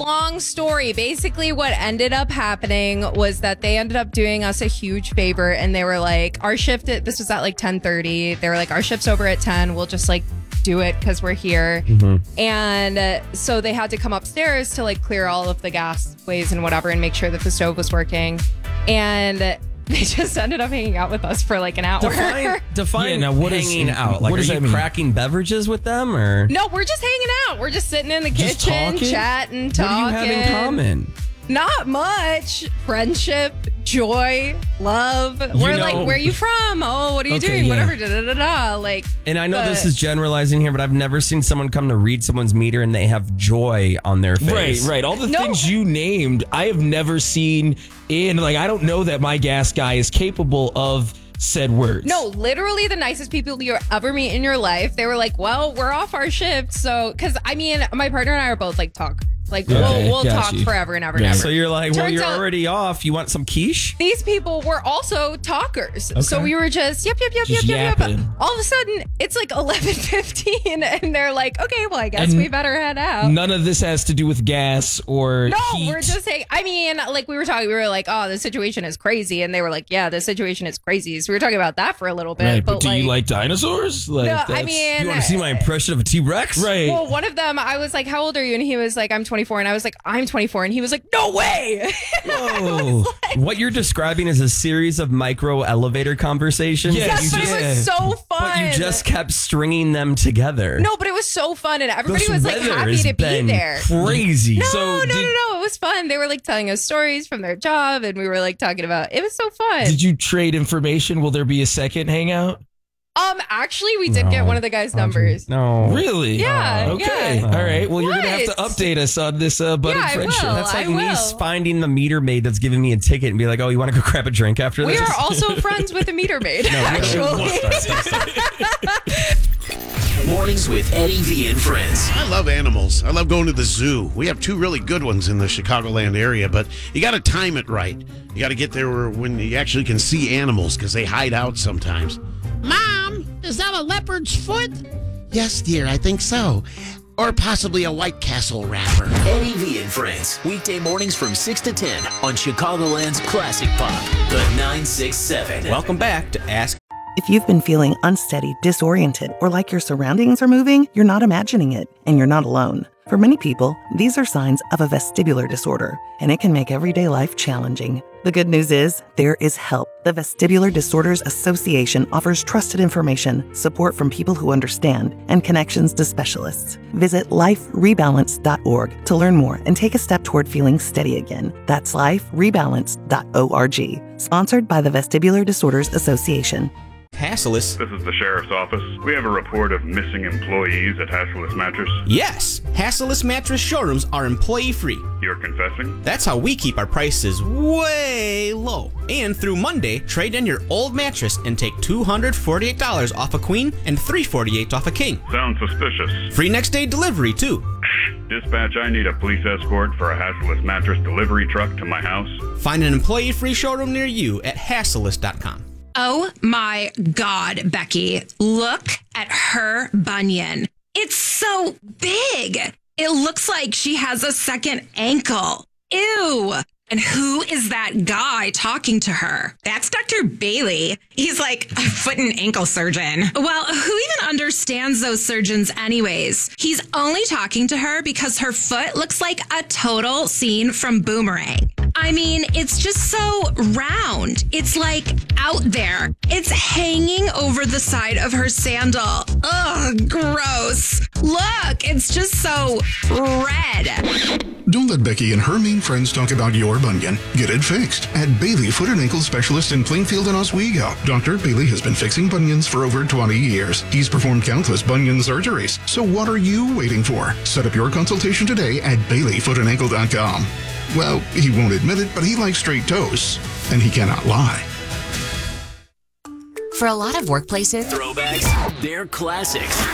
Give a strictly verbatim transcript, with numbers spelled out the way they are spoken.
long story. Basically, what ended up happening was that they ended up doing us a huge favor, and they were like, our shift, at, this was at like ten thirty. They were like, our shift's over at ten. We'll just like do it because we're here. Mm-hmm. And uh, so they had to come upstairs to like clear all of the gas ways and whatever and make sure that the stove was working. And they just ended up hanging out with us for like an hour. Define, define yeah, now what hanging is, out. Like, what are does you that mean? cracking beverages with them, or? No, we're just hanging out. We're just sitting in the Just kitchen, talking? chatting, talking. What do you have in common? Not much. Friendship, joy, love. You We're know- like, where are you from? Oh, what are you Okay, doing? yeah. Whatever. Da, da, da, da. Like, And I know but- this is generalizing here, but I've never seen someone come to read someone's meter and they have joy on their face. Right, right. All the No. things you named, I have never seen in, like, I don't know that my gas guy is capable of said words. No, literally the nicest people you ever meet in your life. They were like, well, we're off our shift. So, because I mean, my partner and I are both like talkers. Like, Okay, we'll, we'll got talk you. forever and ever and Yeah. ever. So you're like, well, Turns you're out- already off. You want some quiche? These people were also talkers. So we were just, yep, yep, yep, Just yep, yep, yapping. yep. All of a sudden, it's like eleven fifteen, and they're like, okay, well, I guess And we better head out. None of this has to do with gas or No, heat. we're just saying, I mean, like we were talking, we were like, oh, the situation is crazy. And they were like, yeah, the situation is crazy. So we were talking about that for a little bit. Right, but, but do like, you like dinosaurs? Like, No, I that's- mean- You want to see my impression of a T-Rex? right. well, one of them, I was like, how old are you? And he was like, I'm twenty-four. And I was like, I'm twenty-four. And he was like, no way. Whoa. What you're describing is a series of micro elevator conversations. Yes, that Yes, you but just, it Yeah. was so fun. but you just kept stringing them together. No, but it was so fun. And everybody This was like weather happy has to be been there. Crazy. No, So no, did- no, no. It was fun. They were like telling us stories from their job, and we were like talking about. It was so fun. Did you trade information? Will there be a second hangout? um, actually, we did No. get one of the guys' numbers. No. Oh. Really? Yeah, Okay. yeah. All right. Well, you're going to have to What? update us on this uh, budding Yeah, I friendship. will. That's like I me will. finding the meter maid that's giving me a ticket and be like, oh, you want to go grab a drink after We this? are also friends with a meter maid. actually. Mornings with Eddie V and friends. I love animals. I love going to the zoo. We have two really good ones in the Chicagoland area, but you got to time it right. You got to get there where, when you actually can see animals because they hide out sometimes. Mom, is that a leopard's foot? Yes, dear, I think so. Or possibly a White Castle wrapper. Eddie V and friends. Weekday mornings from six to ten on Chicagoland's Classic Pop, the nine six seven. Welcome back to Ask. If you've been feeling unsteady, disoriented, or like your surroundings are moving, you're not imagining it, and you're not alone. For many people, these are signs of a vestibular disorder, and it can make everyday life challenging. The good news is, there is help. The Vestibular Disorders Association offers trusted information, support from people who understand, and connections to specialists. Visit life rebalance dot org to learn more and take a step toward feeling steady again. That's life rebalance dot org. Sponsored by the Vestibular Disorders Association. Hassellus. This is the sheriff's office. We have a report of missing employees at Hassellus Mattress. Yes, Hassellus Mattress showrooms are employee-free. You're confessing? That's how we keep our prices way low. And through Monday, trade in your old mattress and take two hundred forty-eight dollars off a queen and three hundred forty-eight dollars off a king. Sounds suspicious. Free next day delivery, too. Dispatch, I need a police escort for a Hassellus Mattress delivery truck to my house. Find an employee-free showroom near you at hassellus dot com. Oh my God, Becky, look at her bunion. It's so big. It looks like she has a second ankle. Ew. And who is that guy talking to her? That's Doctor Bailey. He's like a foot and ankle surgeon. Well, who even understands those surgeons anyways? He's only talking to her because her foot looks like a total scene from Boomerang. I mean, it's just so round. It's like out there. It's hanging over the side of her sandal. Ugh, gross. Look, it's just so red. Don't let Becky and her mean friends talk about your bunion. Get it fixed at Bailey Foot and Ankle Specialist in Plainfield and Oswego. Doctor Bailey has been fixing bunions for over twenty years. He's performed countless bunion surgeries. So what are you waiting for? Set up your consultation today at bailey foot and ankle dot com. Well, he won't admit it, but he likes straight toes. And he cannot lie. For a lot of workplaces, Throwbacks, they're classics.